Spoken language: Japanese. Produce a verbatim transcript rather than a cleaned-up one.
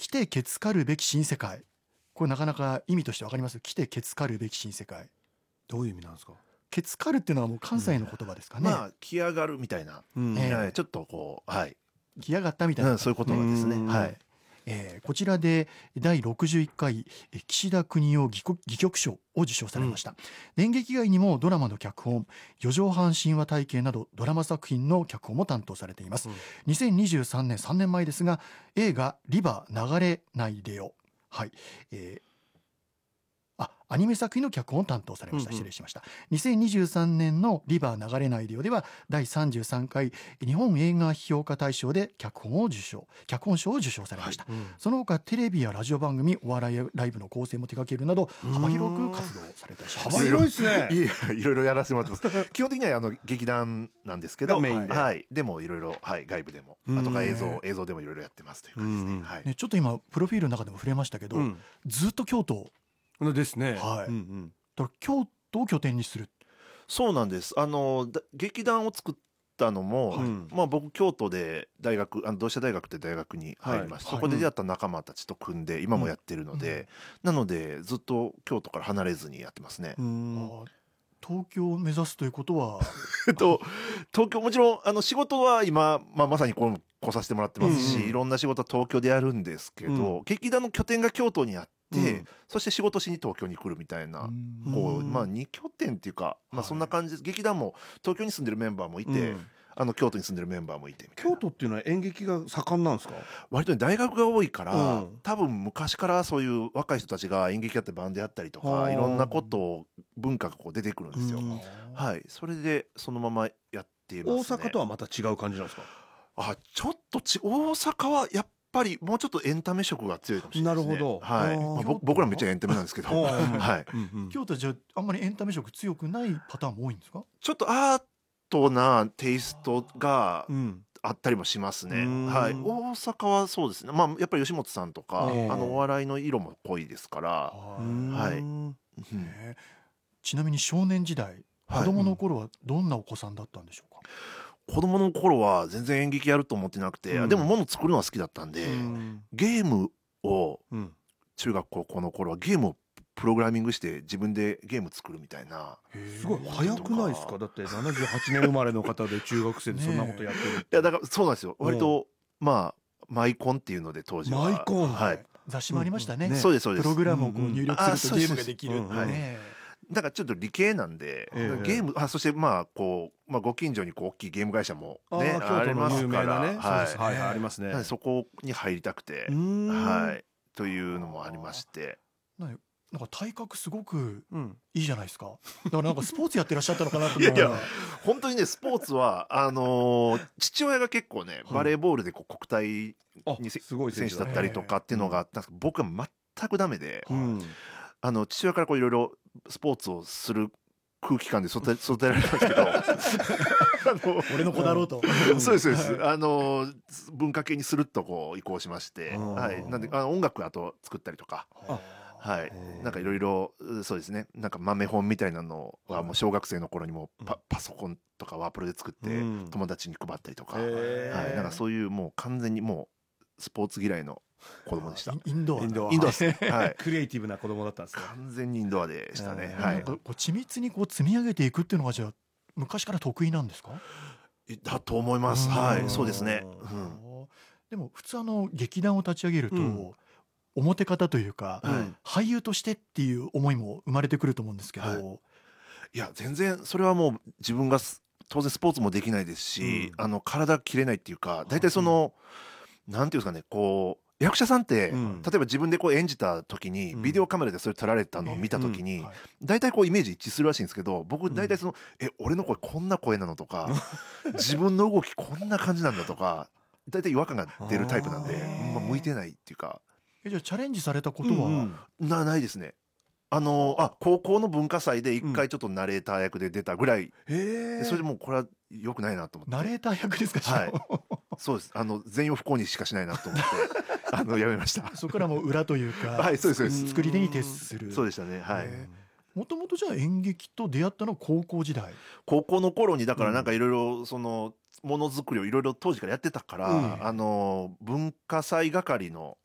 来てけつかるべき新世界、これなかなか意味として分かります？来てけつかるべき新世界、 どういう意味なんですか？ けつかるっていうのはもう関西の言葉ですかね、 まあ来上がるみたいな、 うんええはいちょっとこうはい、 来やがったみたいな、 うんそういうことなんですね。 うんはい。 えーこちらでだいろくじゅういっかいえー岸田邦夫戯曲戯曲賞を受賞されました、演劇以外にもドラマの脚本、四畳半神話体系などドラマ作品の脚本も担当されています、 うんにせんにじゅうさんねんさんねんまえですが、映画リバ流れないでよ、はい、えーあアニメ作品の脚本を担当されました、 うんうん失礼しました。にせんにじゅうさんねんのリバー流れないでよではだいさんじゅうさんかい日本映画批評家大賞で脚本を受賞脚本賞を受賞されました、 うんその他テレビやラジオ番組、お笑いライブの構成も手掛けるなど幅広く活動されていらっしゃいます。 幅広いですね。 いやいろいろやらせてもらってます基本的にはあの劇団なんですけど、 がメインではい、でもいろいろ、はい、外部でもうんあとか映像映像でもいろいろやってますという感じですね、 うんはいね、ちょっと今プロフィールの中でも触れましたけど、 うんずっと京都ですね。 はいうんうんだから京都を拠点にする、 そうなんです。あのだ劇団を作ったのも、 はいまあ、僕京都で大学あの同志社大学って大学に入りまして、 はいそこで出会った仲間たちと組んで今もやってるので、なのでずっと京都から離れずにやってますね。 うんあ東京を目指すということはえっと東京もちろんあの仕事は今、まあ、まさにこう来させてもらってますし、 うんうんいろんな仕事は東京でやるんですけど、 うん劇団の拠点が京都にあって、 うんそして仕事しに東京に来るみたいな、 うんこううんまあ、に拠点っていうか、まあ、 はいそんな感じです。劇団も東京に住んでるメンバーもいて、 うんあの京都に住んでるメンバーもいてみたいな。 京都っていうのは演劇が盛んなんですか？ 割とね大学が多いから、 うん多分昔からそういう若い人たちが演劇やってバンドやったりとはあかいろんなことを文化がこう出てくるんですよ、 うんはい、それでそのままやっていますね。 大阪とはまた違う感じなんですか？ あちょっとち大阪はやっぱりもうちょっとエンタメ色が強いかもしれないですね。 なるほどはい、 あーまあ、ぼ僕らめっちゃエンタメなんですけどうんはい、 うんうん京都はじゃああんまりエンタメ色強くないパターンも多いんですか？ ちょっとアートなテイストがうんあったりもしますね、 うんはい、大阪はそうですね、まあ、やっぱり吉本さんとか、 ええあのお笑いの色も濃いですから、 うんはいうんうんへえちなみに少年時代、 はい子供の頃はどんなお子さんだったんでしょうか？ 子供の頃は全然演劇やると思ってなくて、 うんでも物作るのは好きだったんで、 うんゲームをうん中学高校の頃はゲームをプログラミングして自分でゲーム作るみたいな。 すごい早くないですか？だってななじゅうはちねん生まれの方で中学生でそんなことやってるっていやだからそうなんですよ、割とまあマイコンっていうので当時はマイコンはい、 雑誌もありましたね、 うんねそうですそうですプログラムをこううんうん入力あするとゲームがそうですできる、 うんうんねだからちょっと理系なんで、 ええゲームあそしてまあこう、まあ、ご近所にこう大きいゲーム会社もあねー京都の有名なねはいそうですはいはいありますねなのでそこに入りたくて、 うんはいというのもありまして、 ななんか体格すごくうんいいじゃないですか。だからなんかスポーツやってらっしゃったのかなと思ういやいや本当にねスポーツはあのー父親が結構ねバレーボールでこう国体あにせすごい選手だだったりとかっていうのがあったんですけど、僕は全くダメで、 うんあの父親からこういろいろスポーツをする空気感で育て育てられたんですけどあの俺の子だろうと、 そうですそうですあの文化系にスルッとこう移行しまして、 うんはい、なんであの音楽あと作ったりとか、 あはいへーなんかいろいろそうですねなんか豆本みたいなのはもう小学生の頃にもパパソコンとかワープロで作ってうん友達に配ったりとか、 へーはい、なんかそういうもう完全にもうスポーツ嫌いの子供でした。 インドアインドアインドアですね、はい、 クリエイティブな子供だったんですね。 完全にインドアでしたね、 うんはいなんかこう緻密にこう積み上げていくっていうのがじゃあ昔から得意なんですか？ だと思います、 うんはいそうですね、 ううんでも普通あの劇団を立ち上げると、 うん表方というか、 はい俳優としてっていう思いも生まれてくると思うんですけど、 はいいや全然それはもう自分がす当然スポーツもできないですし、 うんあの体切れないっていうか大体その、なんていうんですかねこう役者さんって、 うん例えば自分でこう演じた時に、 うんビデオカメラでそれ撮られたのを見た時に、 はい大体こうイメージ一致するらしいんですけど僕ん大体その、え俺の声こんな声なのとか自分の動きこんな感じなんだとか大体違和感が出るタイプなんであーまあ、向いてないっていうかえじゃあチャレンジされたことは、 うんうんなないですね。あのあ高校の文化祭で一回ちょっとナレーター役で出たぐらい、 へでえそれでもうこれは良くないなと思ってナレーター役ですか？ はいしかもそうですあの全員を不幸にしかしないなと思ってあのやめましたそこからもう裏というか、 はいそうですそうです作り手に徹する。 そうでしたねはい、 へもともとじゃあ演劇と出会ったのは高校時代。 高校の頃にだからなんかいろいろそのものづくりをいろいろ当時からやってたから、 うんあの文化祭係の